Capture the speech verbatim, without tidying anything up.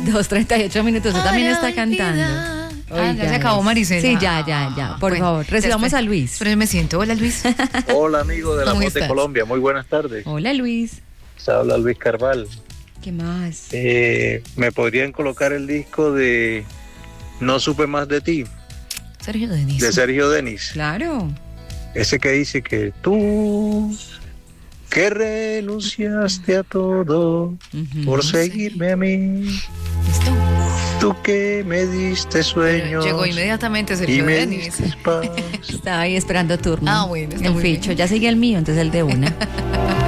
dos, treinta y ocho minutos. Usted también está cantando. Ah, ya se acabó, Maricela. Sí, ya, ya, ya. Por bueno, favor, recibamos después, a Luis. Pero me siento. Hola, Luis. Hola, amigo de la ¿Cómo voz de estás? Colombia. Muy buenas tardes. Hola, Luis. Se habla Luis Carval. ¿Qué más? Eh, ¿Me podrían colocar el disco de No supe más de ti, Sergio Denis. de Sergio Denis? Claro. Ese que dice que tú, que renunciaste a todo Ujú. por seguirme a mí, ¿Listo? tú que me diste sueños Llegó inmediatamente y Sergio me Denis. diste paz. Estaba ahí esperando turno. Ah, bueno, está El muy ficho. bien. Ya seguía el mío, entonces el de una.